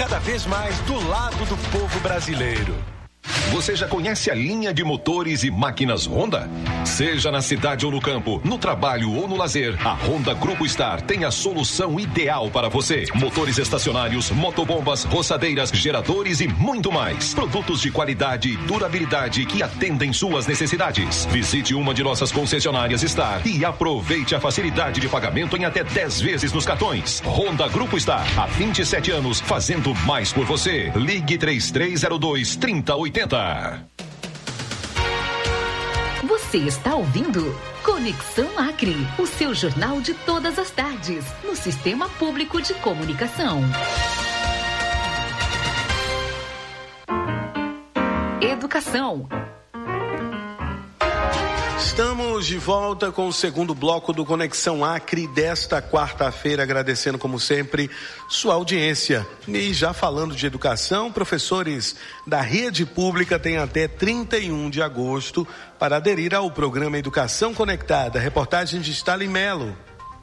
cada vez mais do lado do povo brasileiro. Você já conhece a linha de motores e máquinas Honda? Seja na cidade ou no campo, no trabalho ou no lazer, a Honda Grupo Star tem a solução ideal para você. Motores estacionários, motobombas, roçadeiras, geradores e muito mais. Produtos de qualidade e durabilidade que atendem suas necessidades. Visite uma de nossas concessionárias Star e aproveite a facilidade de pagamento em até 10 vezes nos cartões. Honda Grupo Star, há 27 anos, fazendo mais por você. Ligue 3302-3080. Você está ouvindo Conexão Acre, o seu jornal de todas as tardes, no Sistema Público de Comunicação. Educação. Estamos de volta com o segundo bloco do Conexão Acre desta quarta-feira, agradecendo como sempre sua audiência. E já falando de educação, professores da rede pública têm até 31 de agosto para aderir ao programa Educação Conectada. Reportagem de Stalin Melo.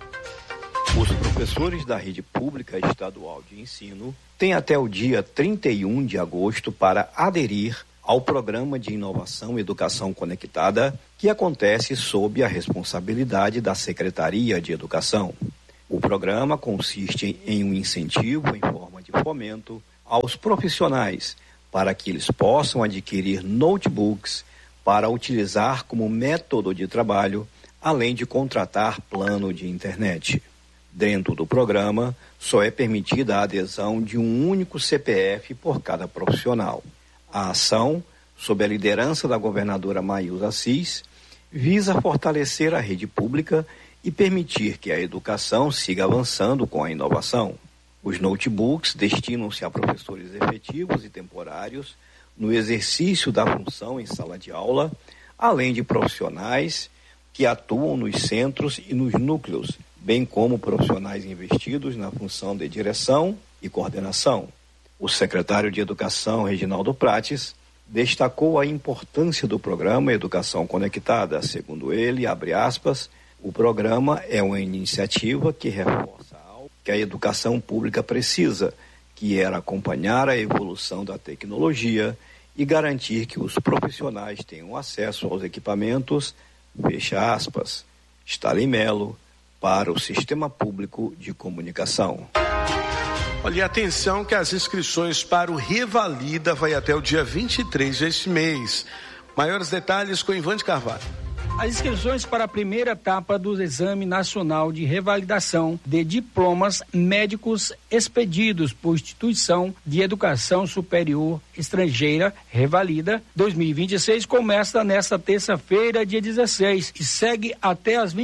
Os professores da rede pública estadual de ensino têm até o dia 31 de agosto para aderir ao Programa de Inovação e Educação Conectada, que acontece sob a responsabilidade da Secretaria de Educação. O programa consiste em um incentivo em forma de fomento aos profissionais para que eles possam adquirir notebooks para utilizar como método de trabalho, além de contratar plano de internet. Dentro do programa, só é permitida a adesão de um único CPF por cada profissional. A ação, sob a liderança da governadora Maísa Assis, visa fortalecer a rede pública e permitir que a educação siga avançando com a inovação. Os notebooks destinam-se a professores efetivos e temporários no exercício da função em sala de aula, além de profissionais que atuam nos centros e nos núcleos, bem como profissionais investidos na função de direção e coordenação. O secretário de Educação, Reginaldo Prates, destacou a importância do programa Educação Conectada. Segundo ele, abre aspas, o programa é uma iniciativa que reforça algo que a educação pública precisa, que era acompanhar a evolução da tecnologia e garantir que os profissionais tenham acesso aos equipamentos, fecha aspas. Stalin Melo, para o Sistema Público de Comunicação. Olha, atenção que as inscrições para o Revalida vai até o dia 23 deste mês. Maiores detalhes com Ivan de Carvalho. As inscrições para a primeira etapa do Exame Nacional de Revalidação de Diplomas Médicos expedidos por Instituição de Educação Superior Estrangeira, Revalida 2026, começa nesta terça-feira, dia 16, e segue até às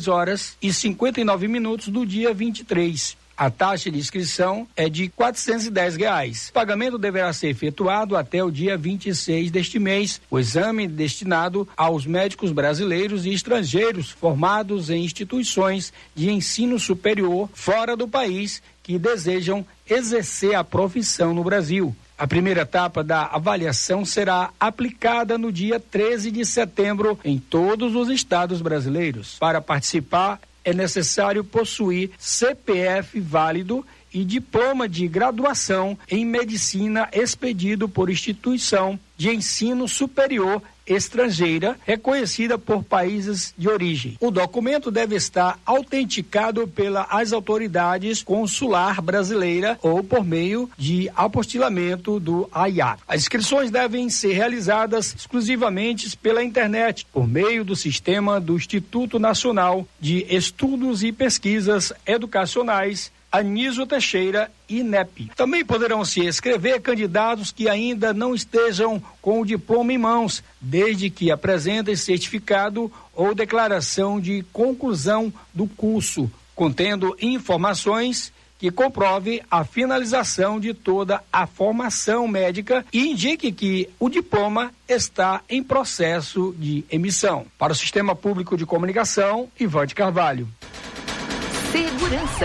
23h59 do dia 23. A taxa de inscrição é de R$ 410. O pagamento deverá ser efetuado até o dia 26 deste mês. O exame é destinado aos médicos brasileiros e estrangeiros formados em instituições de ensino superior fora do país que desejam exercer a profissão no Brasil. A primeira etapa da avaliação será aplicada no dia 13 de setembro em todos os estados brasileiros. Para participar, é necessário possuir CPF válido e diploma de graduação em medicina expedido por instituição de ensino superior estrangeira reconhecida por países de origem. O documento deve estar autenticado pelas autoridades consular brasileira ou por meio de apostilamento do AIA. As inscrições devem ser realizadas exclusivamente pela internet, por meio do sistema do Instituto Nacional de Estudos e Pesquisas Educacionais, Anísio Teixeira e INEP. Também poderão se inscrever candidatos que ainda não estejam com o diploma em mãos, desde que apresentem certificado ou declaração de conclusão do curso, contendo informações que comprove a finalização de toda a formação médica e indique que o diploma está em processo de emissão. Para o Sistema Público de Comunicação, Ivan de Carvalho. Segurança.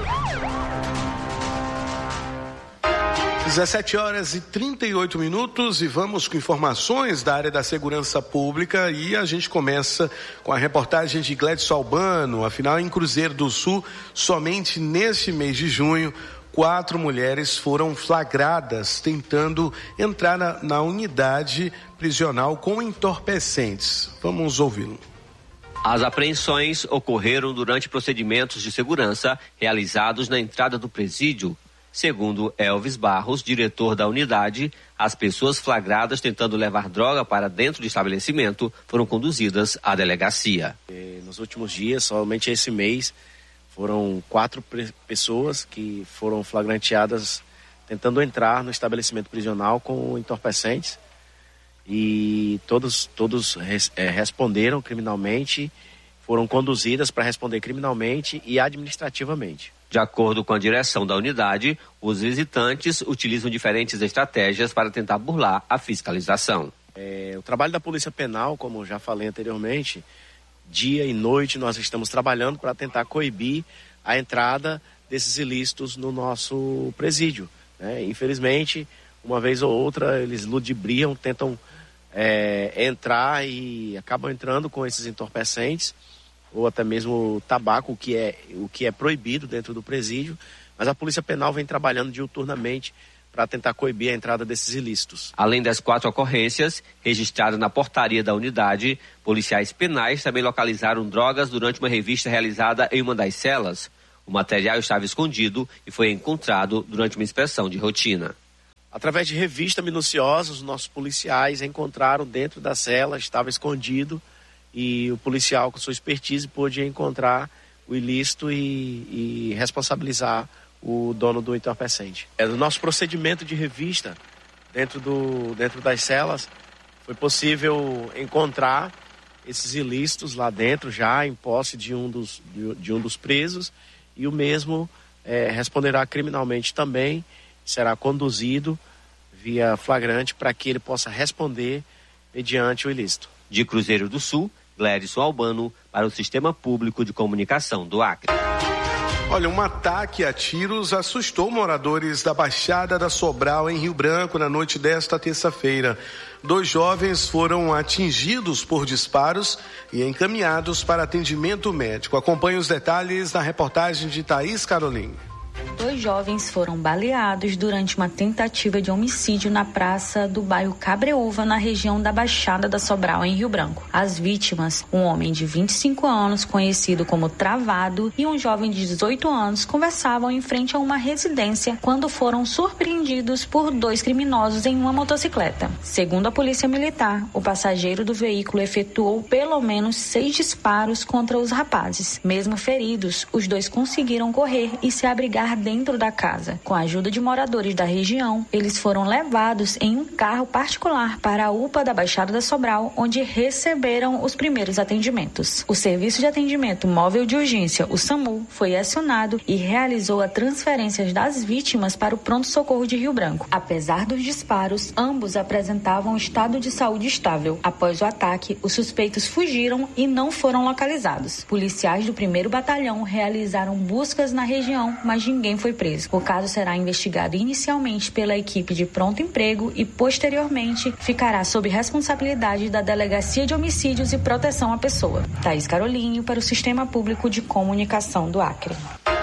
17h38 e vamos com informações da área da segurança pública e a gente começa com a reportagem de Gledson Albano. Afinal, em Cruzeiro do Sul, somente neste mês de junho, 4 mulheres foram flagradas tentando entrar na unidade prisional com entorpecentes. Vamos ouvi-lo. As apreensões ocorreram durante procedimentos de segurança realizados na entrada do presídio. Segundo Elvis Barros, diretor da unidade, as pessoas flagradas tentando levar droga para dentro do estabelecimento foram conduzidas à delegacia. Nos últimos dias, somente esse mês, foram 4 pessoas que foram flagranteadas tentando entrar no estabelecimento prisional com entorpecentes. E todos responderam criminalmente, foram conduzidas para responder criminalmente e administrativamente. De acordo com a direção da unidade, os visitantes utilizam diferentes estratégias para tentar burlar a fiscalização. O trabalho da Polícia Penal, como eu já falei anteriormente, dia e noite nós estamos trabalhando para tentar coibir a entrada desses ilícitos no nosso presídio, né? Infelizmente, uma vez ou outra, eles ludibriam, tentam entrar e acabam entrando com esses entorpecentes ou até mesmo tabaco, o que é proibido dentro do presídio, mas a Polícia Penal vem trabalhando diuturnamente para tentar coibir a entrada desses ilícitos. Além das 4 ocorrências registradas na portaria da unidade, policiais penais também localizaram drogas durante uma revista realizada em uma das celas. O material estava escondido e foi encontrado durante uma inspeção de rotina. Através de revista minuciosa, os nossos policiais encontraram dentro da cela, estava escondido, e o policial, com sua expertise, pôde encontrar o ilícito e responsabilizar o dono do entorpecente. No nosso procedimento de revista, dentro das celas, foi possível encontrar esses ilícitos lá dentro, já em posse de um dos presos, e o mesmo responderá criminalmente também, será conduzido via flagrante para que ele possa responder mediante o ilícito. De Cruzeiro do Sul, Glédson Albano, para o Sistema Público de Comunicação do Acre. Olha, um ataque a tiros assustou moradores da Baixada da Sobral, em Rio Branco, na noite desta terça-feira. 2 jovens foram atingidos por disparos e encaminhados para atendimento médico. Acompanhe os detalhes na reportagem de Thaís Caroline. 2 jovens foram baleados durante uma tentativa de homicídio na praça do bairro Cabreúva, na região da Baixada da Sobral, em Rio Branco. As vítimas, um homem de 25 anos, conhecido como Travado, e um jovem de 18 anos, conversavam em frente a uma residência quando foram surpreendidos por 2 criminosos em uma motocicleta. Segundo a Polícia Militar, o passageiro do veículo efetuou pelo menos 6 disparos contra os rapazes. Mesmo feridos, os 2 conseguiram correr e se abrigar dentro da casa. Com a ajuda de moradores da região, eles foram levados em um carro particular para a UPA da Baixada da Sobral, onde receberam os primeiros atendimentos. O Serviço de Atendimento Móvel de Urgência, o SAMU, foi acionado e realizou a transferência das vítimas para o pronto-socorro de Rio Branco. Apesar dos disparos, ambos apresentavam estado de saúde estável. Após o ataque, os suspeitos fugiram e não foram localizados. Policiais do 1º Batalhão realizaram buscas na região, mas ninguém foi preso. O caso será investigado inicialmente pela equipe de pronto emprego e, posteriormente, ficará sob responsabilidade da Delegacia de Homicídios e Proteção à Pessoa. Thaís Caroline, para o Sistema Público de Comunicação do Acre.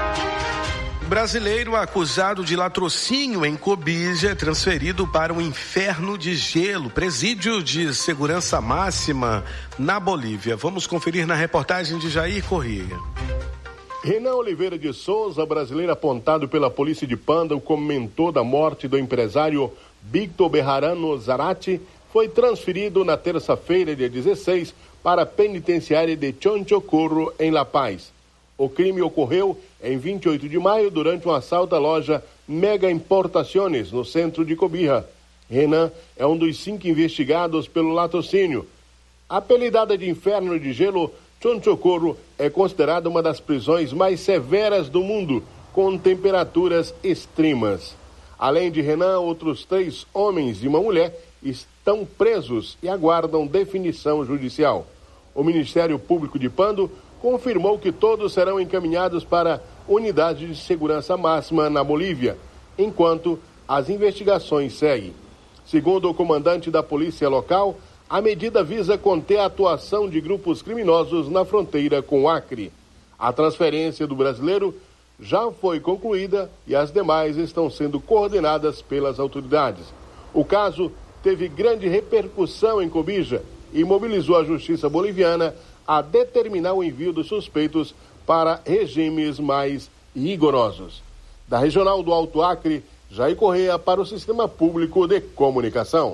Brasileiro acusado de latrocínio em Cobija é transferido para um inferno de gelo, presídio de segurança máxima na Bolívia. Vamos conferir na reportagem de Jair Corrêa. Renan Oliveira de Souza, brasileiro apontado pela polícia de Panda, como mentor da morte do empresário Victor Bejarano Zarate, foi transferido na terça-feira, dia 16, para a penitenciária de Chonchocurro, em La Paz. O crime ocorreu em 28 de maio, durante um assalto à loja Mega Importações, no centro de Cobija. Renan é um dos 5 investigados pelo latrocínio. Apelidada de inferno de gelo, Chonchocurro é considerada uma das prisões mais severas do mundo, com temperaturas extremas. Além de Renan, outros 3 homens e uma mulher estão presos e aguardam definição judicial. O Ministério Público de Pando confirmou que todos serão encaminhados para unidade de segurança máxima na Bolívia, enquanto as investigações seguem. Segundo o comandante da polícia local, a medida visa conter a atuação de grupos criminosos na fronteira com o Acre. A transferência do brasileiro já foi concluída e as demais estão sendo coordenadas pelas autoridades. O caso teve grande repercussão em Cobija e mobilizou a justiça boliviana a determinar o envio dos suspeitos para regimes mais rigorosos. Da Regional do Alto Acre, Jair Correia para o Sistema Público de Comunicação.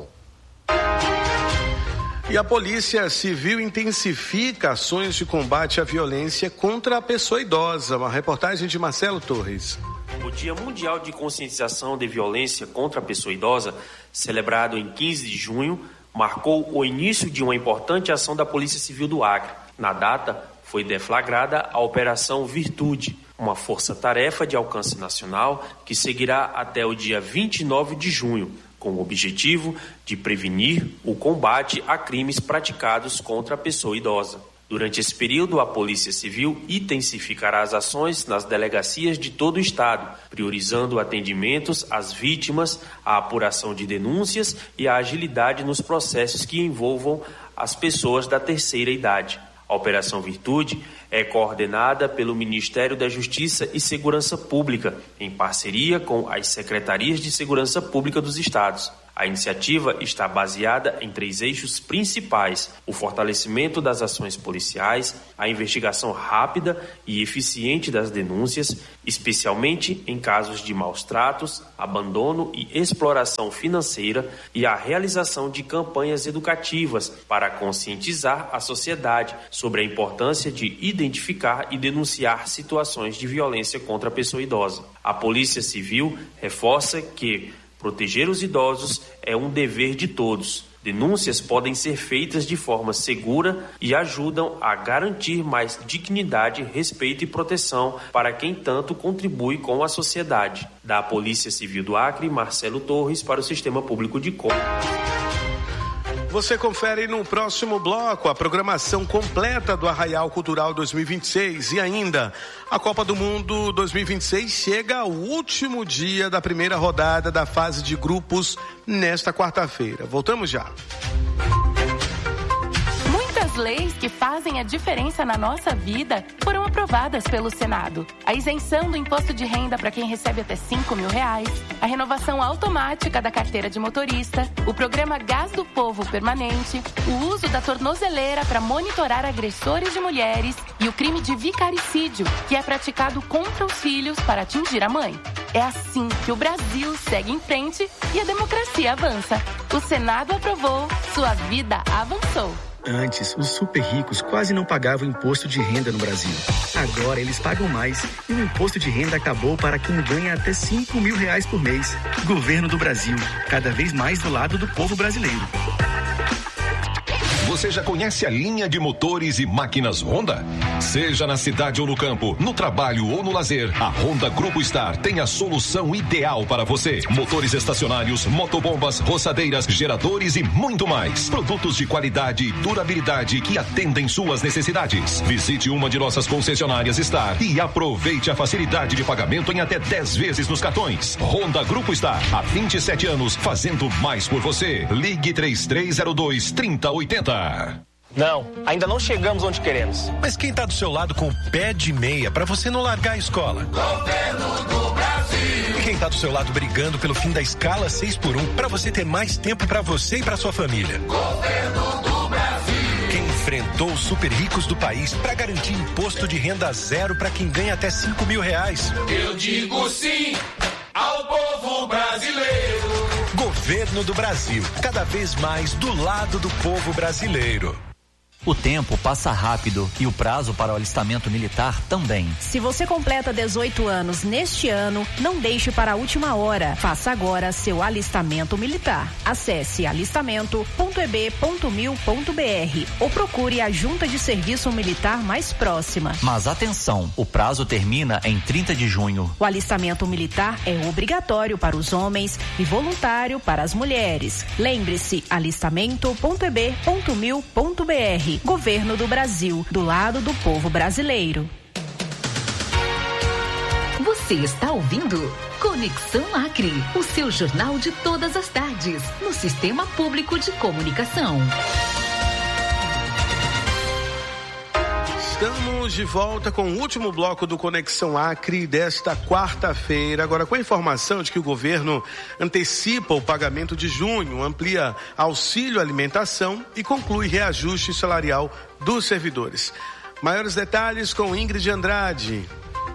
E a Polícia Civil intensifica ações de combate à violência contra a pessoa idosa. Uma reportagem de Marcelo Torres. O Dia Mundial de Conscientização de Violência contra a Pessoa Idosa, celebrado em 15 de junho, marcou o início de uma importante ação da Polícia Civil do Acre. Na data, foi deflagrada a Operação Virtude, uma força-tarefa de alcance nacional que seguirá até o dia 29 de junho, com o objetivo de prevenir o combate a crimes praticados contra a pessoa idosa. Durante esse período, a Polícia Civil intensificará as ações nas delegacias de todo o estado, priorizando atendimentos às vítimas, a apuração de denúncias e a agilidade nos processos que envolvam as pessoas da terceira idade. A Operação Virtude é coordenada pelo Ministério da Justiça e Segurança Pública, em parceria com as Secretarias de Segurança Pública dos estados. A iniciativa está baseada em 3 eixos principais: o fortalecimento das ações policiais, a investigação rápida e eficiente das denúncias, especialmente em casos de maus-tratos, abandono e exploração financeira, e a realização de campanhas educativas para conscientizar a sociedade sobre a importância de identificar e denunciar situações de violência contra a pessoa idosa. A Polícia Civil reforça que proteger os idosos é um dever de todos. Denúncias podem ser feitas de forma segura e ajudam a garantir mais dignidade, respeito e proteção para quem tanto contribui com a sociedade. Da Polícia Civil do Acre, Marcelo Torres para o Sistema Público de Comunicação. Você confere no próximo bloco a programação completa do Arraial Cultural 2026 e ainda a Copa do Mundo 2026 chega ao último dia da primeira rodada da fase de grupos nesta quarta-feira. Voltamos já. Muitas leis que fazem a diferença na nossa vida foram aprovadas pelo Senado. A isenção do imposto de renda para quem recebe até R$5 mil, a renovação automática da carteira de motorista, o programa Gás do Povo Permanente, o uso da tornozeleira para monitorar agressores de mulheres e o crime de vicaricídio, que é praticado contra os filhos para atingir a mãe. É assim que o Brasil segue em frente e a democracia avança. O Senado aprovou, sua vida avançou. Antes, os super ricos quase não pagavam imposto de renda no Brasil. Agora eles pagam mais e o imposto de renda acabou para quem ganha até R$5 mil por mês. Governo do Brasil, cada vez mais do lado do povo brasileiro. Você já conhece a linha de motores e máquinas Honda? Seja na cidade ou no campo, no trabalho ou no lazer, a Honda Grupo Star tem a solução ideal para você. Motores estacionários, motobombas, roçadeiras, geradores e muito mais. Produtos de qualidade e durabilidade que atendem suas necessidades. Visite uma de nossas concessionárias Star e aproveite a facilidade de pagamento em até 10 vezes nos cartões. Honda Grupo Star, há 27 anos, fazendo mais por você. Ligue 3302-3080. Não, ainda não chegamos onde queremos. Mas quem tá do seu lado com o pé de meia pra você não largar a escola? Governo do Brasil. Quem tá do seu lado brigando pelo fim da escala 6x1 pra você ter mais tempo pra você e pra sua família? Governo do Brasil. Quem enfrentou os super ricos do país pra garantir imposto de renda zero pra quem ganha até R$5 mil. Eu digo sim ao povo brasileiro. Governo do Brasil, cada vez mais do lado do povo brasileiro. O tempo passa rápido e o prazo para o alistamento militar também. Se você completa 18 anos neste ano, não deixe para a última hora. Faça agora seu alistamento militar. Acesse alistamento.eb.mil.br ou procure a junta de serviço militar mais próxima. Mas atenção, o prazo termina em 30 de junho. O alistamento militar é obrigatório para os homens e voluntário para as mulheres. Lembre-se, alistamento.eb.mil.br. Governo do Brasil, do lado do povo brasileiro. Você está ouvindo Conexão Acre, o seu jornal de todas as tardes, no Sistema Público de Comunicação. Estamos de volta com o último bloco do Conexão Acre desta quarta-feira. Agora, com a informação de que o governo antecipa o pagamento de junho, amplia auxílio alimentação e conclui reajuste salarial dos servidores. Maiores detalhes com Ingrid Andrade.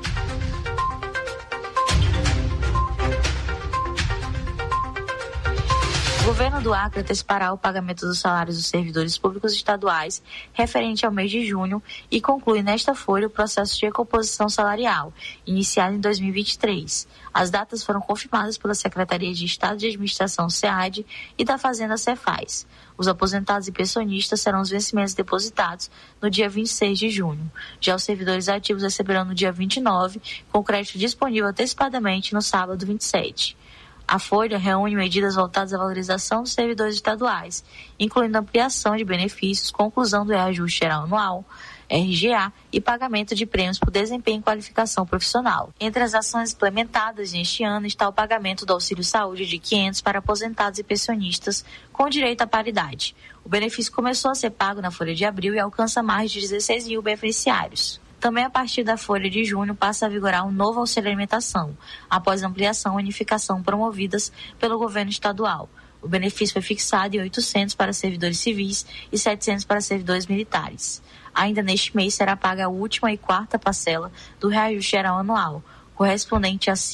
O governo do Acre antecipará o pagamento dos salários dos servidores públicos estaduais referente ao mês de junho e conclui nesta folha o processo de recomposição salarial, iniciado em 2023. As datas foram confirmadas pela Secretaria de Estado de Administração SEAD e da Fazenda Cefaz. Os aposentados e pensionistas serão os vencimentos depositados no dia 26 de junho. Já os servidores ativos receberão no dia 29, com crédito disponível antecipadamente no sábado 27. A folha reúne medidas voltadas à valorização dos servidores estaduais, incluindo ampliação de benefícios, conclusão do reajuste geral anual, RGA e pagamento de prêmios por desempenho e qualificação profissional. Entre as ações implementadas neste ano está o pagamento do auxílio saúde de R$ 500 para aposentados e pensionistas com direito à paridade. O benefício começou a ser pago na folha de abril e alcança mais de 16 mil beneficiários. Também a partir da folha de junho passa a vigorar um novo auxílio alimentação, após ampliação e unificação promovidas pelo governo estadual. O benefício foi fixado em R$ 800 para servidores civis e R$ 700 para servidores militares. Ainda neste mês será paga a última e quarta parcela do reajuste geral anual, correspondente a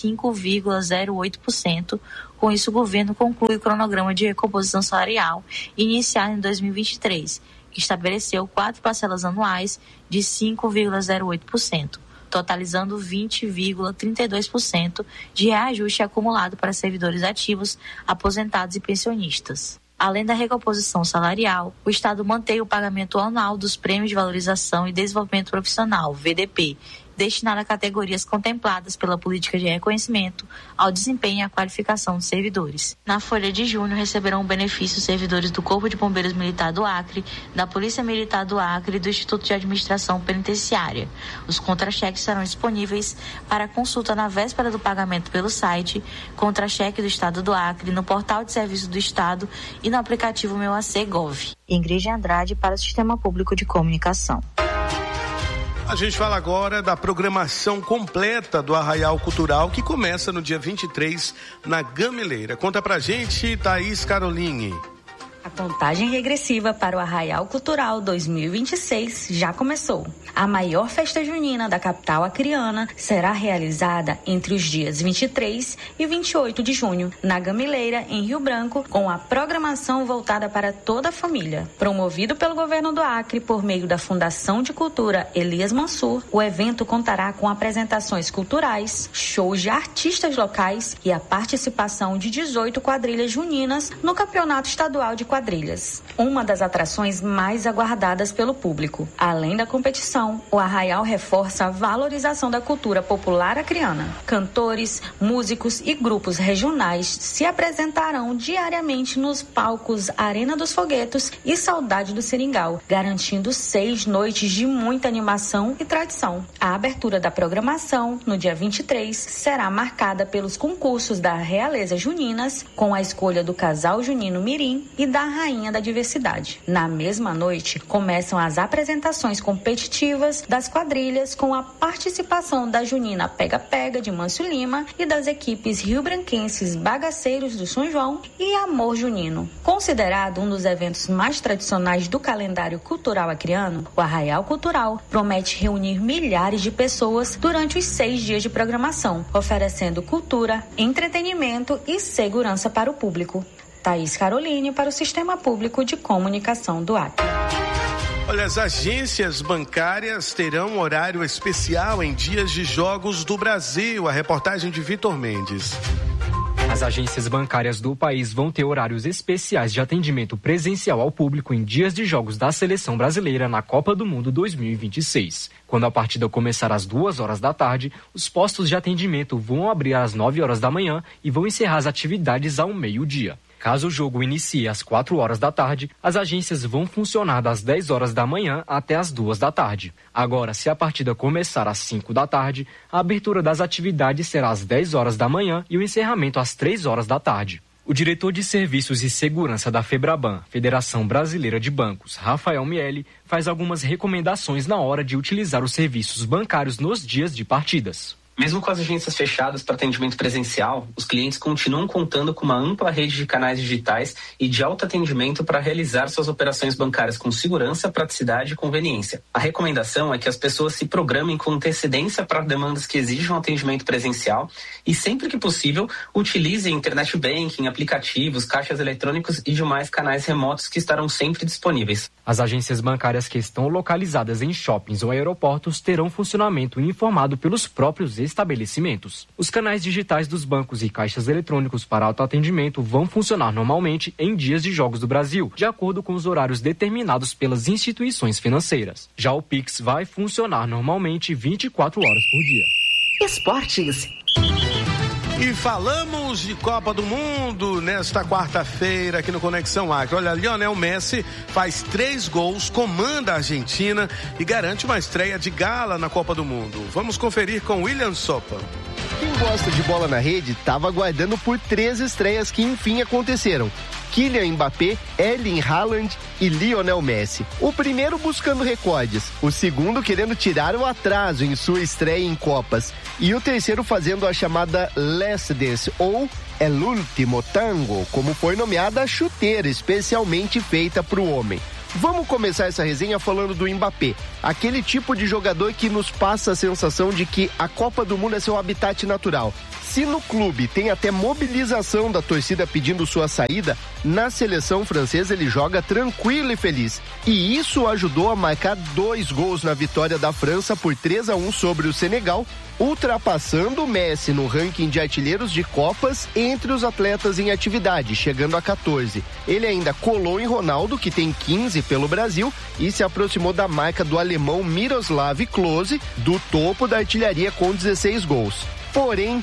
5,08%. Com isso, o governo conclui o cronograma de recomposição salarial iniciado em 2023, que estabeleceu 4 parcelas anuais de 5,08%, totalizando 20,32% de reajuste acumulado para servidores ativos, aposentados e pensionistas. Além da recomposição salarial, o Estado mantém o pagamento anual dos Prêmios de Valorização e Desenvolvimento Profissional, VDP, destinado a categorias contempladas pela política de reconhecimento ao desempenho e à qualificação dos servidores. Na folha de junho, receberão o benefício os servidores do Corpo de Bombeiros Militar do Acre, da Polícia Militar do Acre e do Instituto de Administração Penitenciária. Os contra-cheques serão disponíveis para consulta na véspera do pagamento pelo site Contra-cheque do Estado do Acre, no portal de serviços do Estado e no aplicativo Meu AC Gov. Ingrid Andrade para o Sistema Público de Comunicação. A gente fala agora da programação completa do Arraial Cultural, que começa no dia 23 na Gameleira. Conta pra gente, Thaís Caroline. A contagem regressiva para o Arraial Cultural 2026 já começou. A maior festa junina da capital acreana será realizada entre os dias 23 e 28 de junho, na Gameleira, em Rio Branco, com a programação voltada para toda a família. Promovido pelo governo do Acre por meio da Fundação de Cultura Elias Mansur, o evento contará com apresentações culturais, shows de artistas locais e a participação de 18 quadrilhas juninas no Campeonato Estadual de Quadrilhas, uma das atrações mais aguardadas pelo público. Além da competição, o Arraial reforça a valorização da cultura popular acreana. Cantores, músicos e grupos regionais se apresentarão diariamente nos palcos Arena dos Foguetos e Saudade do Seringal, garantindo 6 noites de muita animação e tradição. A abertura da programação, no dia 23, será marcada pelos concursos da Realeza Juninas, com a escolha do casal junino Mirim e da Rainha da Diversidade. Na mesma noite, começam as apresentações competitivas das quadrilhas com a participação da junina Pega Pega de Mâncio Lima e das equipes rio-branquenses Bagaceiros do São João e Amor Junino. Considerado um dos eventos mais tradicionais do calendário cultural acreano, o Arraial Cultural promete reunir milhares de pessoas durante os 6 dias de programação, oferecendo cultura, entretenimento e segurança para o público. Thaís Caroline para o Sistema Público de Comunicação do Acre. Olha, as agências bancárias terão horário especial em dias de jogos do Brasil. A reportagem de Vitor Mendes. As agências bancárias do país vão ter horários especiais de atendimento presencial ao público em dias de jogos da Seleção Brasileira na Copa do Mundo 2026. Quando a partida começar às 2h da tarde, os postos de atendimento vão abrir às 9h da manhã e vão encerrar as atividades ao meio-dia. Caso o jogo inicie às 4h da tarde, as agências vão funcionar das 10h da manhã até às 2h da tarde. Agora, se a partida começar às 5h da tarde, a abertura das atividades será às 10h da manhã e o encerramento às 3h da tarde. O diretor de Serviços e Segurança da FEBRABAN, Federação Brasileira de Bancos, Rafael Miele, faz algumas recomendações na hora de utilizar os serviços bancários nos dias de partidas. Mesmo com as agências fechadas para atendimento presencial, os clientes continuam contando com uma ampla rede de canais digitais e de autoatendimento para realizar suas operações bancárias com segurança, praticidade e conveniência. A recomendação é que as pessoas se programem com antecedência para demandas que exijam atendimento presencial e, sempre que possível, utilizem internet banking, aplicativos, caixas eletrônicos e demais canais remotos que estarão sempre disponíveis. As agências bancárias que estão localizadas em shoppings ou aeroportos terão funcionamento informado pelos próprios estabelecimentos. Os canais digitais dos bancos e caixas eletrônicos para autoatendimento vão funcionar normalmente em dias de Jogos do Brasil, de acordo com os horários determinados pelas instituições financeiras. Já o Pix vai funcionar normalmente 24 horas por dia. Esportes. E falamos de Copa do Mundo nesta quarta-feira aqui no Conexão Acre. Olha, Lionel Messi faz 3 gols, comanda a Argentina e garante uma estreia de gala na Copa do Mundo. Vamos conferir com William Sopa. Quem gosta de bola na rede estava aguardando por 3 estreias que enfim aconteceram. Kylian Mbappé, Erling Haaland e Lionel Messi. O primeiro buscando recordes, o segundo querendo tirar o atraso em sua estreia em Copas e o terceiro fazendo a chamada Last Dance ou El Último Tango, como foi nomeada a chuteira especialmente feita para o homem. Vamos começar essa resenha falando do Mbappé, aquele tipo de jogador que nos passa a sensação de que a Copa do Mundo é seu habitat natural. Se no clube tem até mobilização da torcida pedindo sua saída, na seleção francesa ele joga tranquilo e feliz. E isso ajudou a marcar 2 gols na vitória da França por 3-1 sobre o Senegal, ultrapassando o Messi no ranking de artilheiros de Copas entre os atletas em atividade, chegando a 14. Ele ainda colou em Ronaldo, que tem 15 pelo Brasil, e se aproximou da marca do alemão Miroslav Klose, do topo da artilharia com 16 gols. Porém,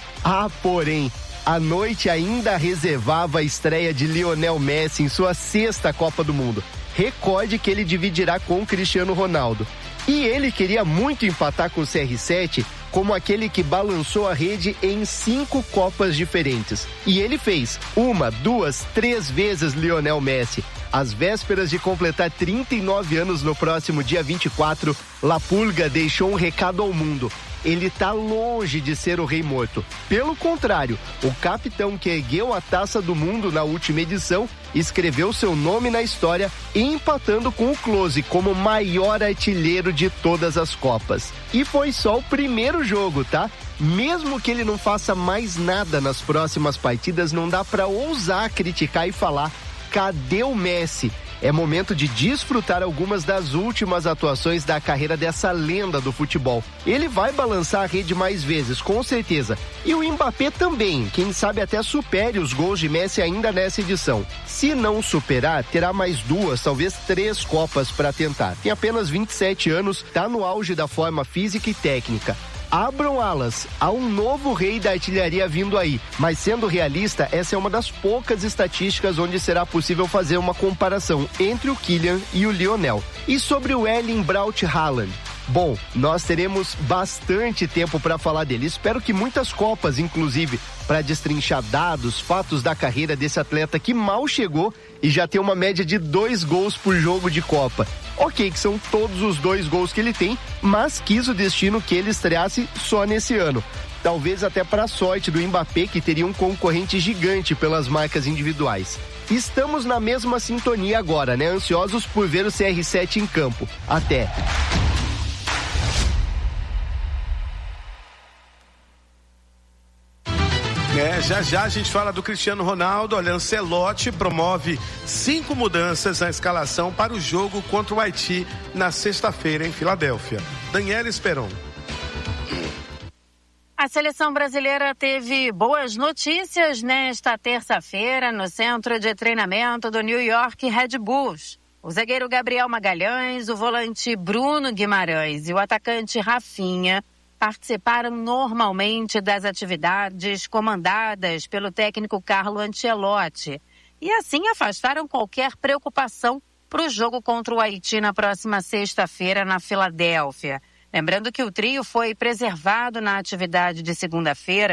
a noite ainda reservava a estreia de Lionel Messi em sua 6ª Copa do Mundo. Recorde que ele dividirá com Cristiano Ronaldo. E ele queria muito empatar com o CR7 como aquele que balançou a rede em 5 Copas diferentes. E ele fez 1, 2, 3 vezes Lionel Messi. Às vésperas de completar 39 anos no próximo dia 24, La Pulga deixou um recado ao mundo. Ele tá longe de ser o rei morto. Pelo contrário, o capitão que ergueu a taça do mundo na última edição escreveu seu nome na história, empatando com o Klose como maior artilheiro de todas as Copas. E foi só o primeiro jogo, tá? Mesmo que ele não faça mais nada nas próximas partidas, não dá pra ousar criticar e falar: cadê o Messi? É momento de desfrutar algumas das últimas atuações da carreira dessa lenda do futebol. Ele vai balançar a rede mais vezes, com certeza. E o Mbappé também, quem sabe até supere os gols de Messi ainda nessa edição. Se não superar, terá mais 2, talvez 3 Copas para tentar. Tem apenas 27 anos, está no auge da forma física e técnica. Abram alas, há um novo rei da artilharia vindo aí, mas sendo realista, essa é uma das poucas estatísticas onde será possível fazer uma comparação entre o Kylian e o Lionel. E sobre o Erling Braut Haaland? Bom, nós teremos bastante tempo para falar dele. Espero que muitas Copas, inclusive, para destrinchar dados, fatos da carreira desse atleta que mal chegou e já tem uma média de 2 gols por jogo de Copa. Ok, que são todos os 2 gols que ele tem, mas quis o destino que ele estreasse só nesse ano. Talvez até para a sorte do Mbappé, que teria um concorrente gigante pelas marcas individuais. Estamos na mesma sintonia agora, né? Ansiosos por ver o CR7 em campo. Até! Já a gente fala do Cristiano Ronaldo. Olha, Ancelotti promove 5 mudanças na escalação para o jogo contra o Haiti na sexta-feira em Filadélfia. Daniela Esperon. A seleção brasileira teve boas notícias nesta terça-feira no centro de treinamento do New York Red Bulls. O zagueiro Gabriel Magalhães, o volante Bruno Guimarães e o atacante Rafinha participaram normalmente das atividades comandadas pelo técnico Carlo Ancelotti e assim afastaram qualquer preocupação para o jogo contra o Haiti na próxima sexta-feira na Filadélfia. Lembrando que o trio foi preservado na atividade de segunda-feira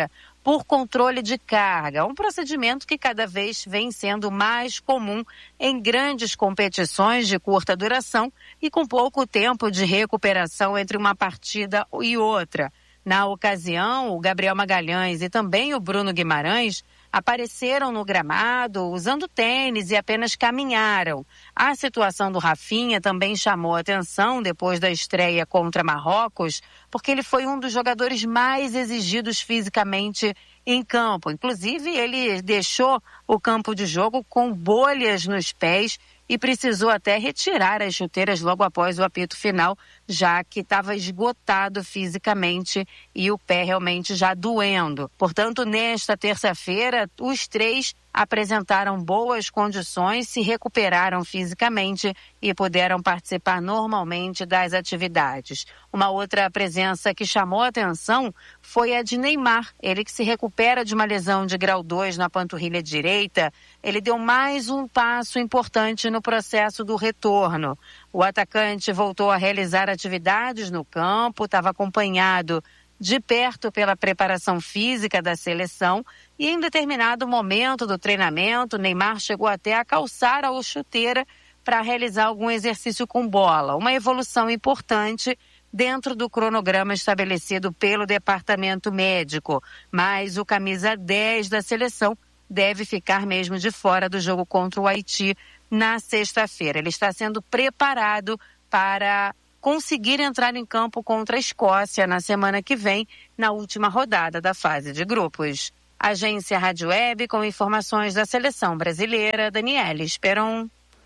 por controle de carga, um procedimento que cada vez vem sendo mais comum em grandes competições de curta duração e com pouco tempo de recuperação entre uma partida e outra. Na ocasião, o Gabriel Magalhães e também o Bruno Guimarães apareceram no gramado usando tênis e apenas caminharam. A situação do Rafinha também chamou a atenção depois da estreia contra Marrocos, porque ele foi um dos jogadores mais exigidos fisicamente em campo. Inclusive, ele deixou o campo de jogo com bolhas nos pés e precisou até retirar as chuteiras logo após o apito final, já que estava esgotado fisicamente e o pé realmente já doendo. Portanto, nesta terça-feira, os três apresentaram boas condições, se recuperaram fisicamente e puderam participar normalmente das atividades. Uma outra presença que chamou a atenção foi a de Neymar. Ele que se recupera de uma lesão de grau 2 na panturrilha direita, ele deu mais um passo importante no processo do retorno. O atacante voltou a realizar atividades no campo, estava acompanhado de perto pela preparação física da seleção e em determinado momento do treinamento, Neymar chegou até a calçar a chuteira para realizar algum exercício com bola. Uma evolução importante dentro do cronograma estabelecido pelo departamento médico. Mas o camisa 10 da seleção deve ficar mesmo de fora do jogo contra o Haiti na sexta-feira. Ele está sendo preparado para conseguir entrar em campo contra a Escócia na semana que vem, na última rodada da fase de grupos. Agência Rádio Web com informações da seleção brasileira, Daniela Esperon.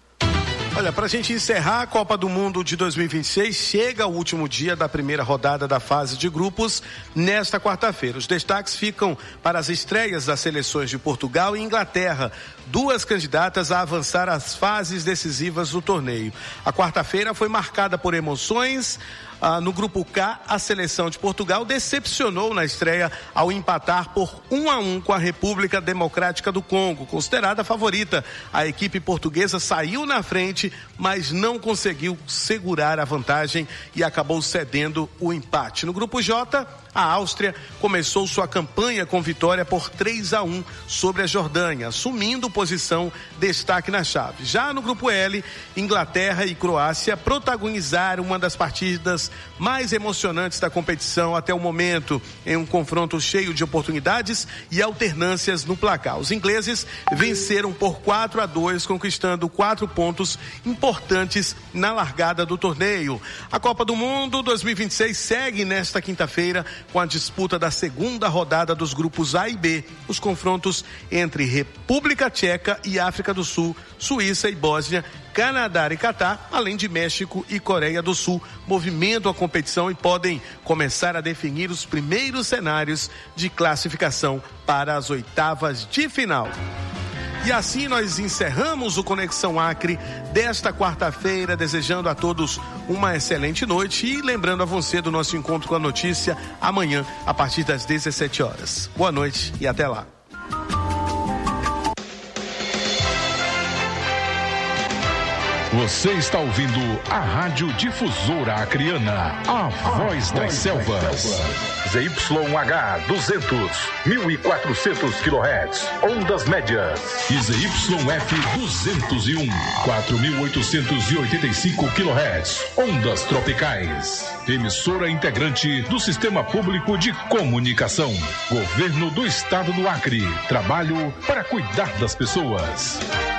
Olha, para a gente encerrar a Copa do Mundo de 2026, chega o último dia da primeira rodada da fase de grupos nesta quarta-feira. Os destaques ficam para as estreias das seleções de Portugal e Inglaterra, duas candidatas a avançar às fases decisivas do torneio. A quarta-feira foi marcada por emoções. No grupo K, a seleção de Portugal decepcionou na estreia ao empatar por 1-1 com a República Democrática do Congo, considerada a favorita. A equipe portuguesa saiu na frente, mas não conseguiu segurar a vantagem e acabou cedendo o empate. No grupo J, a Áustria começou sua campanha com vitória por 3-1 sobre a Jordânia, assumindo posição destaque na chave. Já no grupo L, Inglaterra e Croácia protagonizaram uma das partidas mais emocionantes da competição até o momento, em um confronto cheio de oportunidades e alternâncias no placar. Os ingleses venceram por 4-2, conquistando 4 pontos importantes na largada do torneio. A Copa do Mundo 2026 segue nesta quinta-feira com a disputa da segunda rodada dos grupos A e B. Os confrontos entre República Tcheca e África do Sul, Suíça e Bósnia, Canadá e Catar, além de México e Coreia do Sul, movimentam a competição e podem começar a definir os primeiros cenários de classificação para as oitavas de final. E assim nós encerramos o Conexão Acre desta quarta-feira, desejando a todos uma excelente noite e lembrando a você do nosso encontro com a notícia amanhã, a partir das 17 horas. Boa noite e até lá. Você está ouvindo a Rádio Difusora Acreana, a voz das selvas. ZYH 200, 1400 kHz, ondas médias. E ZYF 201, 4885 kHz, ondas tropicais. Emissora integrante do Sistema Público de Comunicação. Governo do Estado do Acre. Trabalho para cuidar das pessoas.